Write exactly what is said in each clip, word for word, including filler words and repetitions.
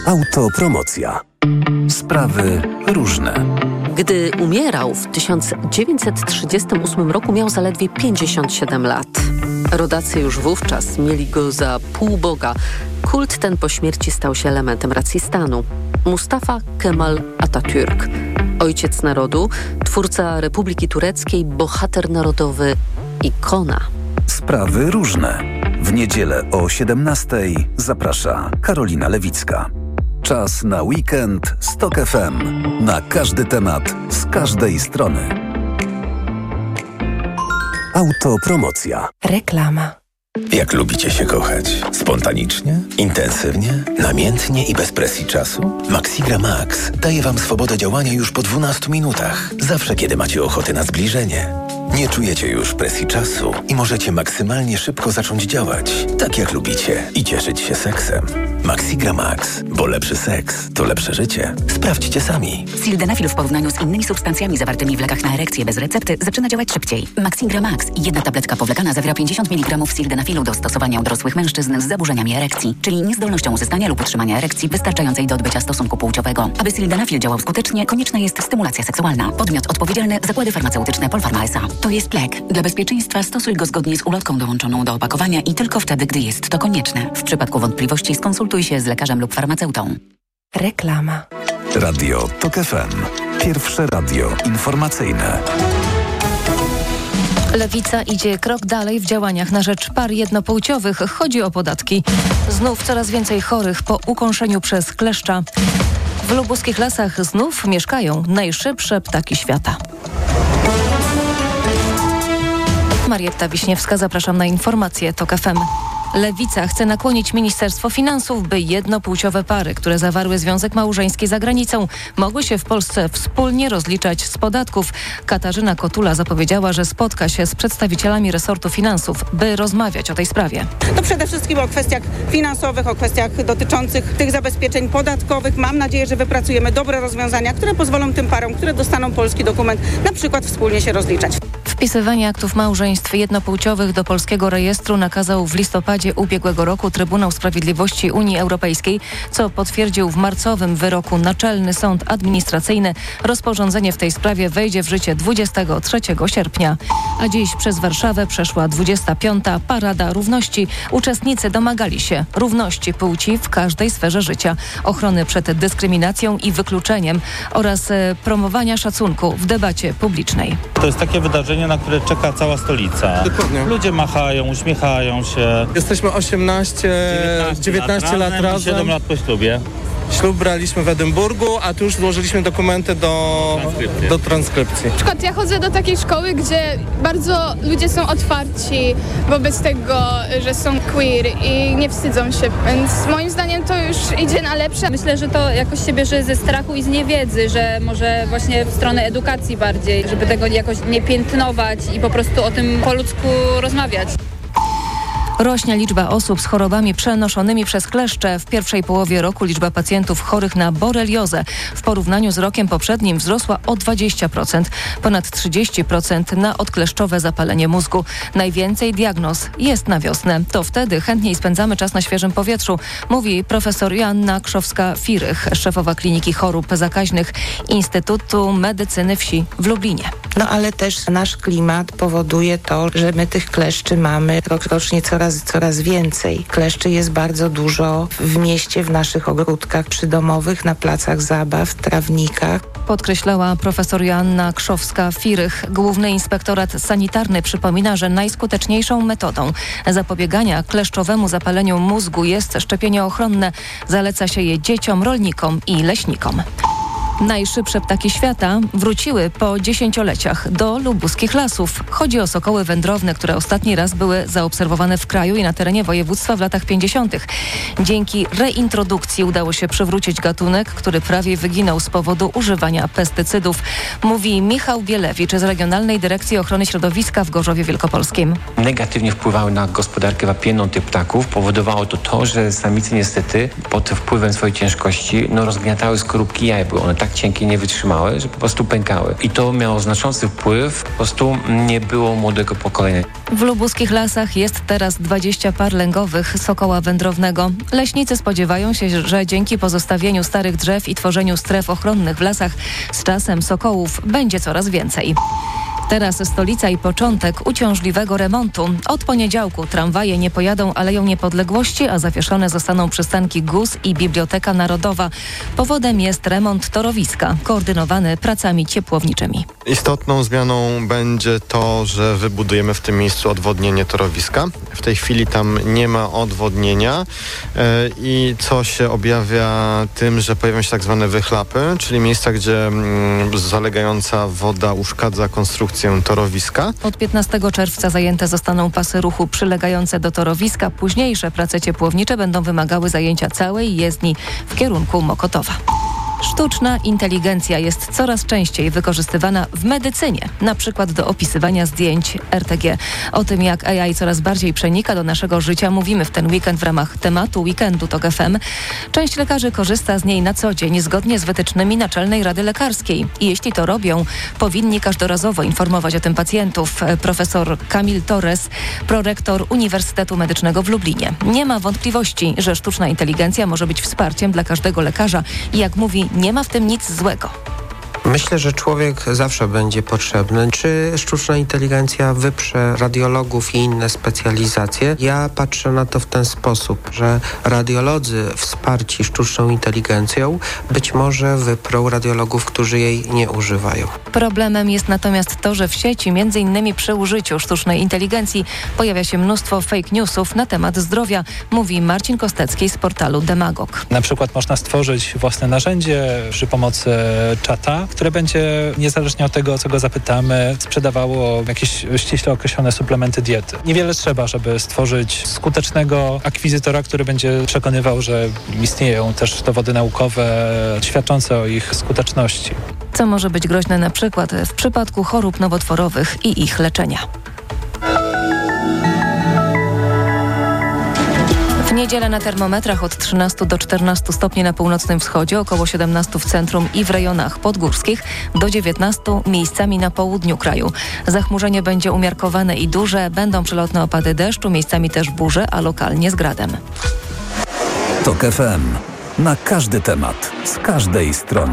Autopromocja. Sprawy różne. Gdy umierał w tysiąc dziewięćset trzydziestym ósmym roku, miał zaledwie pięćdziesiąt siedem lat. Rodacy już wówczas mieli go za półboga. Kult ten po śmierci stał się elementem racji stanu. Mustafa Kemal Atatürk, ojciec narodu, twórca Republiki Tureckiej, bohater narodowy, ikona. Sprawy różne. W niedzielę o siedemnastej zaprasza Karolina Lewicka. Czas na weekend z Tok F M. Na każdy temat, z każdej strony. Autopromocja. Reklama. Jak lubicie się kochać? Spontanicznie? Intensywnie? Namiętnie i bez presji czasu? Maxigra Max daje Wam swobodę działania już po dwunastu minutach. Zawsze, kiedy macie ochotę na zbliżenie. Nie czujecie już presji czasu i możecie maksymalnie szybko zacząć działać, tak jak lubicie, i cieszyć się seksem. Maxigra Max, bo lepszy seks to lepsze życie. Sprawdźcie sami. Sildenafil w porównaniu z innymi substancjami zawartymi w lekach na erekcję bez recepty zaczyna działać szybciej. Maxigra Max, jedna tabletka powlekana, zawiera pięćdziesiąt miligramów sildenafilu do stosowania u dorosłych mężczyzn z zaburzeniami erekcji, czyli niezdolnością uzyskania lub utrzymania erekcji wystarczającej do odbycia stosunku płciowego. Aby sildenafil działał skutecznie, konieczna jest stymulacja seksualna. Podmiot odpowiedzialny: zakłady farmaceutyczne Polpharma S A. To jest lek. Dla bezpieczeństwa stosuj go zgodnie z ulotką dołączoną do opakowania i tylko wtedy, gdy jest to konieczne. W przypadku wątpliwości skonsultuj się z lekarzem lub farmaceutą. Reklama. Radio Tok F M. Pierwsze radio informacyjne. Lewica idzie krok dalej w działaniach na rzecz par jednopłciowych. Chodzi o podatki. Znów coraz więcej chorych po ukąszeniu przez kleszcza. W lubuskich lasach znów mieszkają najszybsze ptaki świata. Marietta Wiśniewska, zapraszam na informacje Tok F M. Lewica chce nakłonić Ministerstwo Finansów, by jednopłciowe pary, które zawarły związek małżeński za granicą, mogły się w Polsce wspólnie rozliczać z podatków. Katarzyna Kotula zapowiedziała, że spotka się z przedstawicielami resortu finansów, by rozmawiać o tej sprawie. To przede wszystkim o kwestiach finansowych, o kwestiach dotyczących tych zabezpieczeń podatkowych. Mam nadzieję, że wypracujemy dobre rozwiązania, które pozwolą tym parom, które dostaną polski dokument, na przykład wspólnie się rozliczać. Wpisywanie aktów małżeństw jednopłciowych do polskiego rejestru nakazał w listopadzie ubiegłego roku Trybunał Sprawiedliwości Unii Europejskiej, co potwierdził w marcowym wyroku Naczelny Sąd Administracyjny. Rozporządzenie w tej sprawie wejdzie w życie dwudziestego trzeciego sierpnia. A dziś przez Warszawę przeszła dwudziesta piąta Parada Równości. Uczestnicy domagali się równości płci w każdej sferze życia, ochrony przed dyskryminacją i wykluczeniem oraz e, promowania szacunku w debacie publicznej. To jest takie wydarzenie, na które czeka cała stolica. Dokładnie. Ludzie machają, uśmiechają się. Jesteśmy osiemnaście, dziewiętnaście lat razem. siedem lat po ślubie. Ślub braliśmy w Edynburgu, a tu już złożyliśmy dokumenty do transkrypcji. do transkrypcji. Na przykład ja chodzę do takiej szkoły, gdzie bardzo ludzie są otwarci wobec tego, że są queer i nie wstydzą się, więc moim zdaniem to już idzie na lepsze. Myślę, że to jakoś się bierze ze strachu i z niewiedzy, że może właśnie w stronę edukacji bardziej, żeby tego jakoś nie piętnować i po prostu o tym po ludzku rozmawiać. Rośnie liczba osób z chorobami przenoszonymi przez kleszcze. W pierwszej połowie roku liczba pacjentów chorych na boreliozę w porównaniu z rokiem poprzednim wzrosła o dwadzieścia procent. Ponad trzydzieści procent na odkleszczowe zapalenie mózgu. Najwięcej diagnoz jest na wiosnę. To wtedy chętniej spędzamy czas na świeżym powietrzu, mówi profesor Joanna Krzowska-Firych, szefowa Kliniki Chorób Zakaźnych Instytutu Medycyny Wsi w Lublinie. No ale też nasz klimat powoduje to, że my tych kleszczy mamy rocznie coraz coraz więcej. Kleszczy jest bardzo dużo w mieście, w naszych ogródkach przydomowych, na placach zabaw, trawnikach. Podkreślała profesor Joanna Krzowska-Firych. Główny Inspektorat Sanitarny przypomina, że najskuteczniejszą metodą zapobiegania kleszczowemu zapaleniu mózgu jest szczepienie ochronne. Zaleca się je dzieciom, rolnikom i leśnikom. Najszybsze ptaki świata wróciły po dziesięcioleciach do lubuskich lasów. Chodzi o sokoły wędrowne, które ostatni raz były zaobserwowane w kraju i na terenie województwa w latach pięćdziesiątych. Dzięki reintrodukcji udało się przywrócić gatunek, który prawie wyginął z powodu używania pestycydów, mówi Michał Bielewicz z Regionalnej Dyrekcji Ochrony Środowiska w Gorzowie Wielkopolskim. Negatywnie wpływały na gospodarkę wapienną tych ptaków. Powodowało to to, że samice niestety pod wpływem swojej ciężkości no, rozgniatały skorupki jaj. Były one tak tak cienkie, nie wytrzymały, że po prostu pękały. I to miało znaczący wpływ, po prostu nie było młodego pokolenia. W lubuskich lasach jest teraz dwadzieścia par lęgowych sokoła wędrownego. Leśnicy spodziewają się, że dzięki pozostawieniu starych drzew i tworzeniu stref ochronnych w lasach z czasem sokołów będzie coraz więcej. Teraz stolica i początek uciążliwego remontu. Od poniedziałku tramwaje nie pojadą Aleją Niepodległości, a zawieszone zostaną przystanki G U S i Biblioteka Narodowa. Powodem jest remont torowiska, koordynowany pracami ciepłowniczymi. Istotną zmianą będzie to, że wybudujemy w tym miejscu odwodnienie torowiska. W tej chwili tam nie ma odwodnienia yy, i co się objawia tym, że pojawią się tak zwane wychlapy, czyli miejsca, gdzie yy, zalegająca woda uszkadza konstrukcję torowiska. Od piętnastego czerwca zajęte zostaną pasy ruchu przylegające do torowiska. Późniejsze prace ciepłownicze będą wymagały zajęcia całej jezdni w kierunku Mokotowa. Sztuczna inteligencja jest coraz częściej wykorzystywana w medycynie, na przykład do opisywania zdjęć R T G. O tym, jak A I coraz bardziej przenika do naszego życia, mówimy w ten weekend w ramach tematu Weekendu Tok F M. Część lekarzy korzysta z niej na co dzień, zgodnie z wytycznymi Naczelnej Rady Lekarskiej. I jeśli to robią, powinni każdorazowo informować o tym pacjentów. Profesor Kamil Torres, prorektor Uniwersytetu Medycznego w Lublinie. Nie ma wątpliwości, że sztuczna inteligencja może być wsparciem dla każdego lekarza i, jak mówi, nie ma w tym nic złego. Myślę, że człowiek zawsze będzie potrzebny. Czy sztuczna inteligencja wyprze radiologów i inne specjalizacje? Ja patrzę na to w ten sposób, że radiolodzy wsparci sztuczną inteligencją być może wyprą radiologów, którzy jej nie używają. Problemem jest natomiast to, że w sieci, między innymi przy użyciu sztucznej inteligencji, pojawia się mnóstwo fake newsów na temat zdrowia, mówi Marcin Kostecki z portalu Demagog. Na przykład można stworzyć własne narzędzie przy pomocy czata, które będzie, niezależnie od tego, o co go zapytamy, sprzedawało jakieś ściśle określone suplementy diety. Niewiele trzeba, żeby stworzyć skutecznego akwizytora, który będzie przekonywał, że istnieją też dowody naukowe świadczące o ich skuteczności. Co może być groźne na przykład w przypadku chorób nowotworowych i ich leczenia. W niedzielę na termometrach od trzynastu do czternastu stopni na północnym wschodzie, około siedemnastu w centrum i w rejonach podgórskich, do dziewiętnastu miejscami na południu kraju. Zachmurzenie będzie umiarkowane i duże, będą przelotne opady deszczu, miejscami też burze, a lokalnie z gradem. Tok F M. Na każdy temat, z każdej strony.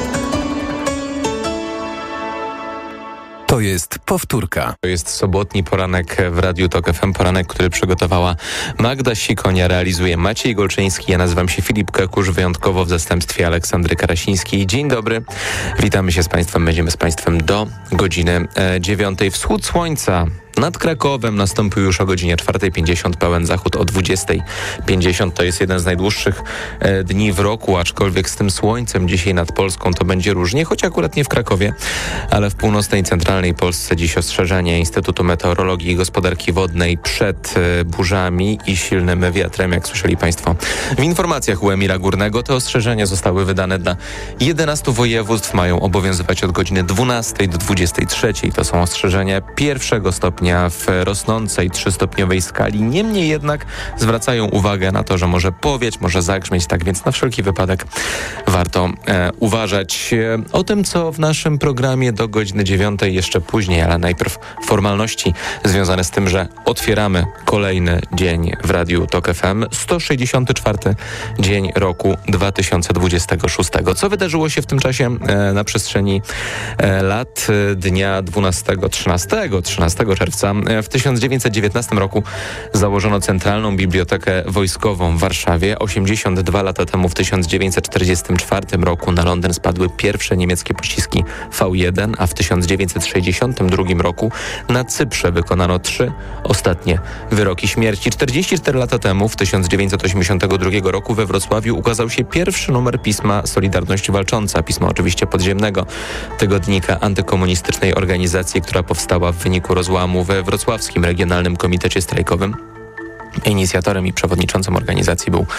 To jest powtórka. To jest sobotni poranek w Radiu Tok F M. Poranek, który przygotowała Magda Sikonia, realizuje Maciej Golczyński. Ja nazywam się Filip Kekusz, wyjątkowo w zastępstwie Aleksandry Karasińskiej. Dzień dobry. Witamy się z Państwem. Będziemy z Państwem do godziny e, dziewiątej. Wschód słońca nad Krakowem nastąpił już o godzinie czwartej pięćdziesiąt, pełen zachód o dwudziestej pięćdziesiąt. To jest jeden z najdłuższych e, dni w roku, aczkolwiek z tym słońcem dzisiaj nad Polską to będzie różnie, choć akurat nie w Krakowie, ale w północnej i centralnej Polsce dziś ostrzeżenie Instytutu Meteorologii i Gospodarki Wodnej przed e, burzami i silnym wiatrem, jak słyszeli Państwo w informacjach u Emira Górnego. Te ostrzeżenia zostały wydane dla jedenastu województw, mają obowiązywać od godziny dwunastej do dwudziestej trzeciej. To są ostrzeżenia pierwszego stopnia w rosnącej trzystopniowej skali. Niemniej jednak zwracają uwagę na to, że może powieć, może zagrzmieć, tak więc na wszelki wypadek warto e, uważać. E, o tym, co w naszym programie do godziny dziewiątej, jeszcze później, ale najpierw formalności związane z tym, że otwieramy kolejny dzień w Radiu Tok F M. sto sześćdziesiąty czwarty dzień roku dwa tysiące dwudziestego szóstego. Co wydarzyło się w tym czasie e, na przestrzeni e, lat e, dnia dwunastego, trzynastego, trzynastego czerwca? W tysiąc dziewięćset dziewiętnastym roku założono Centralną Bibliotekę Wojskową w Warszawie. osiemdziesiąt dwa lata temu, w tysiąc dziewięćset czterdziestym czwartym roku, na Londyn spadły pierwsze niemieckie pociski V jeden, a w tysiąc dziewięćset sześćdziesiątym drugim roku na Cyprze wykonano trzy ostatnie wyroki śmierci. czterdzieści cztery lata temu, w tysiąc dziewięćset osiemdziesiątym drugim roku, we Wrocławiu ukazał się pierwszy numer pisma Solidarność Walcząca, pisma oczywiście podziemnego tygodnika antykomunistycznej organizacji, która powstała w wyniku rozłamu we Wrocławskim Regionalnym Komitecie Strajkowym. Inicjatorem i przewodniczącym organizacji był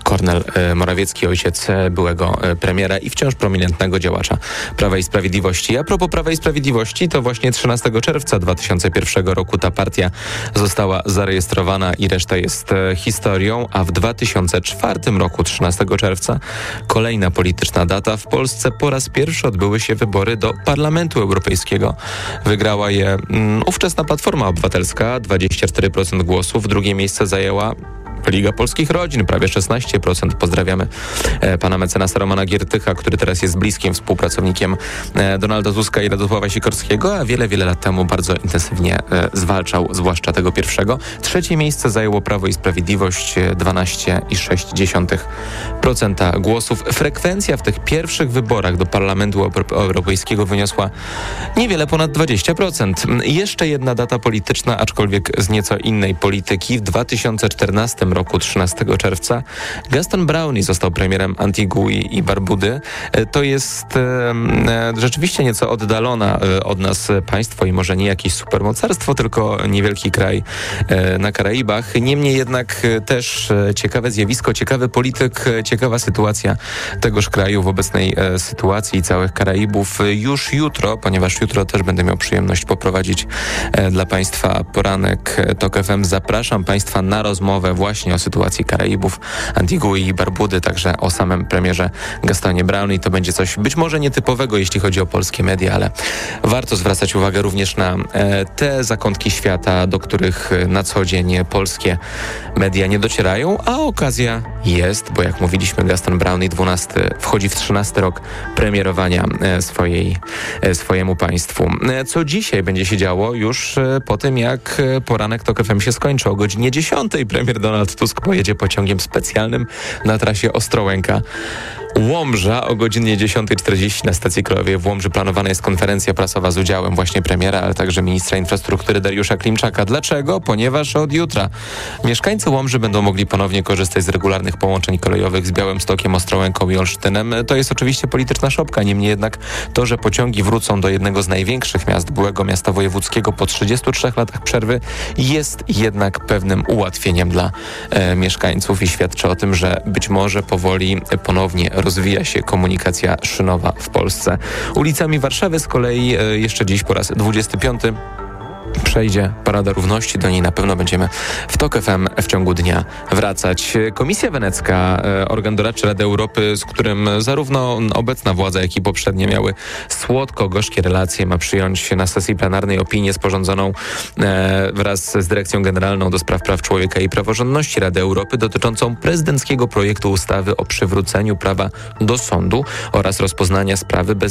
Kornel Morawiecki, ojciec byłego premiera i wciąż prominentnego działacza Prawa i Sprawiedliwości. A propos Prawa i Sprawiedliwości, to właśnie trzynastego czerwca dwa tysiące pierwszego roku ta partia została zarejestrowana i reszta jest historią, a w dwa tysiące czwartym roku, trzynastego czerwca, kolejna polityczna data, w Polsce po raz pierwszy odbyły się wybory do Parlamentu Europejskiego. Wygrała je um, ówczesna Platforma Obywatelska, dwadzieścia cztery procent głosów, drugie miejsce zajęła Liga Polskich Rodzin, prawie szesnaście procent. Pozdrawiamy e, pana mecenasa Romana Giertycha, który teraz jest bliskim współpracownikiem e, Donalda Tuska i Radosława Sikorskiego, a wiele, wiele lat temu bardzo intensywnie e, zwalczał, zwłaszcza tego pierwszego. Trzecie miejsce zajęło Prawo i Sprawiedliwość, dwanaście i sześć dziesiątych procent głosów. Frekwencja w tych pierwszych wyborach do Parlamentu Europejskiego wyniosła niewiele ponad dwadzieścia procent. Jeszcze jedna data polityczna, aczkolwiek z nieco innej polityki. W dwa tysiące czternastym roku, trzynastego czerwca, Gaston Brownie został premierem Antigui i Barbudy. To jest e, rzeczywiście nieco oddalona e, od nas państwo i może nie jakieś supermocarstwo, tylko niewielki kraj e, na Karaibach. Niemniej jednak e, też e, ciekawe zjawisko, ciekawy polityk, e, ciekawa sytuacja tegoż kraju w obecnej e, sytuacji całych Karaibów. E, już jutro, ponieważ jutro też będę miał przyjemność poprowadzić e, dla państwa poranek TOK F M. Zapraszam państwa na rozmowę właśnie o sytuacji Karaibów, Antigui i Barbudy, także o samym premierze Gastonie Brownie. To będzie coś być może nietypowego, jeśli chodzi o polskie media, ale warto zwracać uwagę również na e, te zakątki świata, do których na co dzień polskie media nie docierają, a okazja jest, bo jak mówiliśmy, Gaston Brownie dwunasty wchodzi w trzynasty rok premierowania e, swojej, e, swojemu państwu. E, co dzisiaj będzie się działo już e, po tym, jak e, poranek TOK F M się skończy. O godzinie dziesiątej premier Donald Tusk pojedzie pociągiem specjalnym na trasie Ostrołęka Łomża. O godzinie dziesiątej czterdzieści na stacji kolejowej w Łomży planowana jest konferencja prasowa z udziałem właśnie premiera, ale także ministra infrastruktury Dariusza Klimczaka. Dlaczego? Ponieważ od jutra mieszkańcy Łomży będą mogli ponownie korzystać z regularnych połączeń kolejowych z Białymstokiem, Ostrołęką i Olsztynem. To jest oczywiście polityczna szopka, niemniej jednak to, że pociągi wrócą do jednego z największych miast byłego miasta wojewódzkiego po trzydziestu trzech latach przerwy, jest jednak pewnym ułatwieniem dla e, mieszkańców i świadczy o tym, że być może powoli ponownie rozwija się komunikacja szynowa w Polsce. Ulicami Warszawy z kolei e, jeszcze dziś po raz dwudziesty piąty przejdzie Parada Równości. Do niej na pewno będziemy w TOK F M w ciągu dnia wracać. Komisja Wenecka, organ doradczy Rady Europy, z którym zarówno obecna władza, jak i poprzednie miały słodko-gorzkie relacje, ma przyjąć na sesji plenarnej opinię sporządzoną e, wraz z Dyrekcją Generalną do Spraw Praw Człowieka i Praworządności Rady Europy dotyczącą prezydenckiego projektu ustawy o przywróceniu prawa do sądu oraz rozpoznania sprawy bez